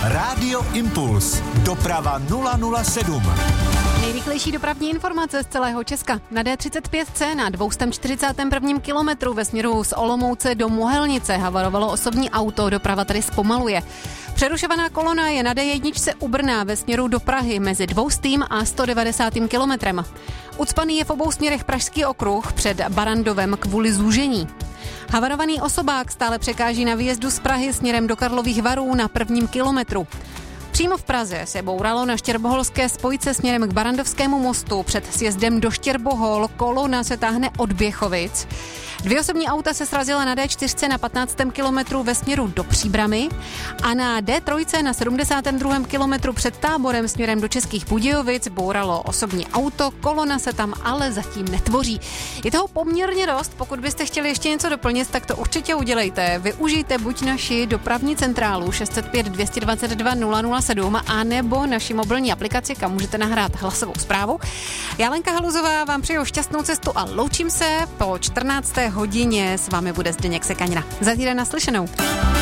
Rádio Impuls. Doprava 007. Nejrychlejší dopravní informace z celého Česka. Na D35C na 241. kilometru ve směru z Olomouce do Mohelnice havarovalo osobní auto, doprava tady zpomaluje. Přerušovaná kolona je na D1 u Brna ve směru do Prahy mezi 200. a 190. kilometrem. Ucpaný je v obou směrech Pražský okruh před Barandovem kvůli zúžení. Havarovaný osobák stále překáží na výjezdu z Prahy směrem do Karlových Varů na 1. kilometru. Přímo v Praze se bouralo na štěrboholské spojce směrem k Barandovskému mostu. Před sjezdem do Štěrbohol kolona se táhne od Běchovic. 2 osobní auta se srazila na D4 na 15. kilometru ve směru do Příbrami a na D3 na 72. kilometru před Táborem směrem do Českých Budějovic bouralo osobní auto, kolona se tam ale zatím netvoří. Je toho poměrně dost, pokud byste chtěli ještě něco doplnit, tak to určitě udělejte. Využijte buď naši dopravní centrálu 605 222 007 a nebo naši mobilní aplikaci, kam můžete nahrát hlasovou zprávu. Já, Lenka Haluzová, vám přeju šťastnou cestu a loučím se. Po 14. hodině s vámi bude Zdeněk Sekaňra. Za týden naslyšenou.